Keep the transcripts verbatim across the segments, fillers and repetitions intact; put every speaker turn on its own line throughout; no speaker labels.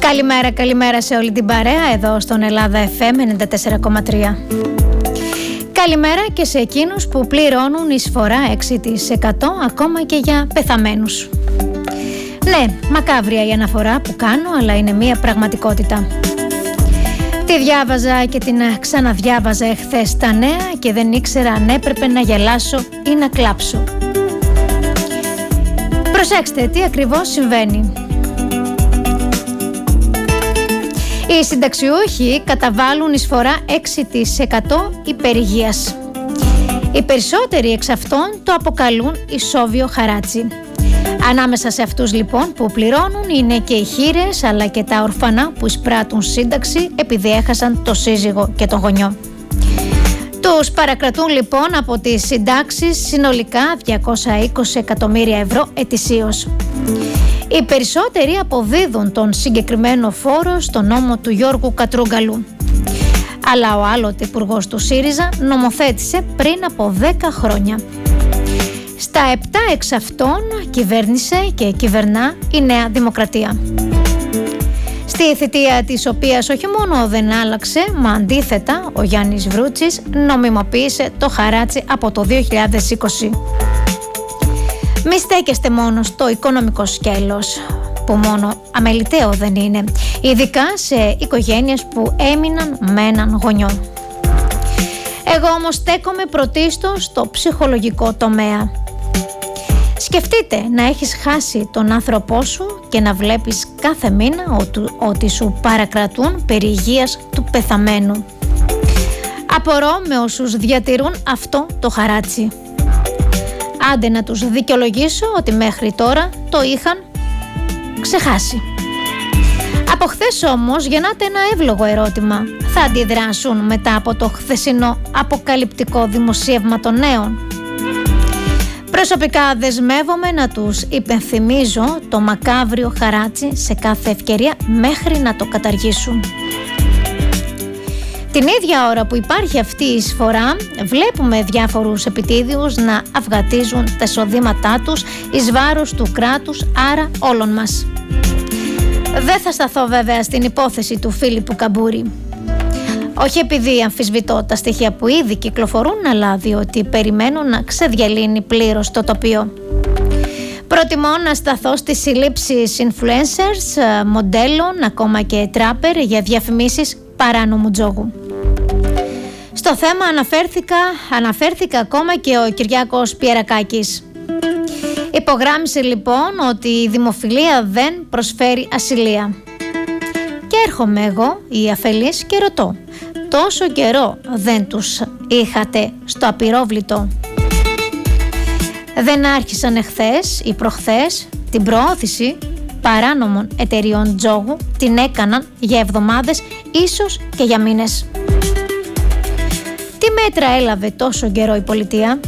Καλημέρα, καλημέρα σε όλη την παρέα εδώ στον Ελλάδα εφ εμ ενενήντα τέσσερα κόμμα τρία. Καλημέρα και σε εκείνους που πληρώνουν εισφορά έξι τοις εκατό ακόμα και για πεθαμένους. Ναι, μακάβρια η αναφορά που κάνω, αλλά είναι μία πραγματικότητα. Τη διάβαζα και την ξαναδιάβαζα εχθές τα νέα και δεν ήξερα αν έπρεπε να γελάσω ή να κλάψω. Προσέξτε τι ακριβώς συμβαίνει. Οι συνταξιούχοι καταβάλουν εισφορά έξι τοις εκατό υπερηγείας. Οι περισσότεροι εξ αυτών το αποκαλούν ισόβιο χαράτσι. Ανάμεσα σε αυτούς λοιπόν που πληρώνουν είναι και οι χήρες αλλά και τα ορφανά που εισπράττουν σύνταξη επειδή έχασαν το σύζυγο και τον γονιό. Τους παρακρατούν λοιπόν από τις συντάξεις συνολικά διακόσια είκοσι εκατομμύρια ευρώ ετησίως. Οι περισσότεροι αποδίδουν τον συγκεκριμένο φόρο στο νόμο του Γιώργου Κατρούγκαλου. Αλλά ο άλλοτε υπουργός του ΣΥΡΙΖΑ νομοθέτησε πριν από δέκα χρόνια. Στα επτά εξ αυτών κυβέρνησε και κυβερνά η Νέα Δημοκρατία. Στη θητεία της οποίας όχι μόνο δεν άλλαξε, μα αντίθετα ο Γιάννης Βρούτσης νομιμοποίησε το χαράτσι από το δύο χιλιάδες είκοσι. Μη στέκεστε μόνο στο οικονομικό σκέλος, που μόνο αμεληταίο δεν είναι, ειδικά σε οικογένειες που έμειναν με έναν γονιό. Εγώ όμως στέκομαι πρωτίστως στο ψυχολογικό τομέα. Σκεφτείτε να έχεις χάσει τον άνθρωπό σου και να βλέπεις κάθε μήνα ότι σου παρακρατούν περί υγείας του πεθαμένου. Απορώ με όσους διατηρούν αυτό το χαράτσι. Άντε να τους δικαιολογήσω ότι μέχρι τώρα το είχαν ξεχάσει. Από χθες όμως γεννάται ένα εύλογο ερώτημα. Θα αντιδράσουν μετά από το χθεσινό αποκαλυπτικό δημοσίευμα των νέων? Προσωπικά δεσμεύομαι να τους υπενθυμίζω το μακάβριο χαράτσι σε κάθε ευκαιρία μέχρι να το καταργήσουν. Την ίδια ώρα που υπάρχει αυτή η εισφορά, βλέπουμε διάφορους επιτίδιους να αυγατίζουν τα εισοδήματά τους εις βάρος του κράτους, άρα όλων μας. Δεν θα σταθώ βέβαια στην υπόθεση του Φίλιππου Καμπούρη. Όχι επειδή αμφισβητώ τα στοιχεία που ήδη κυκλοφορούν, αλλά διότι περιμένω να ξεδιαλύνει πλήρως το τοπίο. Προτιμώ να σταθώ στις συλλήψεις influencers, μοντέλων, ακόμα και τράπερ για διαφημίσεις παράνομου τζόγου. Στο θέμα αναφέρθηκα, αναφέρθηκα ακόμα και ο Κυριάκος Πιερακάκης. Υπογράμμισε λοιπόν ότι η δημοφιλία δεν προσφέρει ασυλία. Και έρχομαι εγώ, η αφελής, και ρωτώ, τόσο καιρό δεν τους είχατε στο απειρόβλητο? Δεν άρχισαν εχθές ή προχθές την προώθηση παράνομων εταιριών τζόγου, την έκαναν για εβδομάδες, ίσως και για μήνες. Τι μέτρα έλαβε τόσο καιρό η πολιτεία?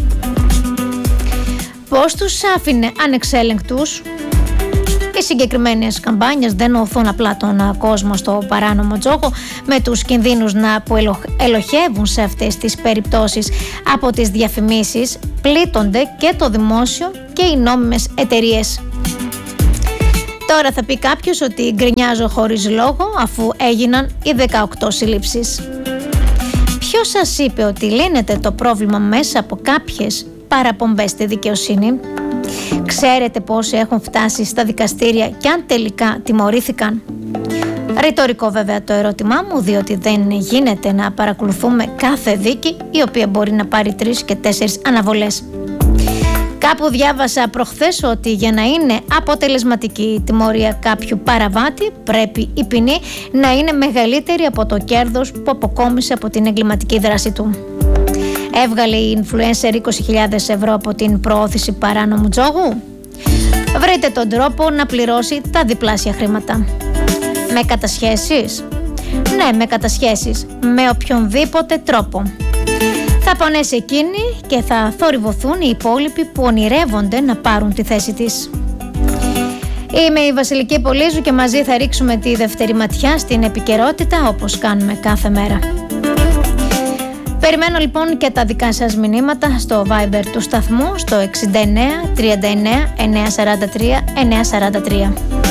Πώς τους άφηνε ανεξέλεγκτους? Οι συγκεκριμένες καμπάνιες δεν οθούν απλά τον κόσμο στο παράνομο τζόγο, με τους κινδύνους να που ελοχεύουν σε αυτές τις περιπτώσεις από τις διαφημίσεις, πλήττονται και το δημόσιο και οι νόμιμες εταιρείες. Τώρα θα πει κάποιος ότι γκρινιάζω χωρίς λόγο, αφού έγιναν οι δεκαοκτώ συλλήψεις. Ποιος σας είπε ότι λύνεται το πρόβλημα μέσα από κάποιες παραπομπές στη δικαιοσύνη? Ξέρετε πόσοι έχουν φτάσει στα δικαστήρια και αν τελικά τιμωρήθηκαν? Ρητορικό βέβαια το ερώτημά μου, διότι δεν γίνεται να παρακολουθούμε κάθε δίκη, η οποία μπορεί να πάρει τρεις και τέσσερις αναβολές. Κάπου διάβασα προχθές ότι για να είναι αποτελεσματική η τιμωρία κάποιου παραβάτη, πρέπει η ποινή να είναι μεγαλύτερη από το κέρδος που αποκόμισε από την εγκληματική δράση του. Έβγαλε η influencer είκοσι χιλιάδες ευρώ από την προώθηση παράνομου τζόγου? Βρείτε τον τρόπο να πληρώσει τα διπλάσια χρήματα. Με κατασχέσεις? Ναι, με κατασχέσεις, με οποιονδήποτε τρόπο. Θα πονέσει εκείνη και θα θορυβωθούν οι υπόλοιποι που ονειρεύονται να πάρουν τη θέση της. Είμαι η Βασιλική Πολύζου και μαζί θα ρίξουμε τη δεύτερη ματιά στην επικαιρότητα, όπως κάνουμε κάθε μέρα. Περιμένω λοιπόν και τα δικά σας μηνύματα στο Viber του σταθμού στο εξήντα εννέα τριάντα εννέα εννιακόσια σαράντα τρία εννιακόσια σαράντα τρία.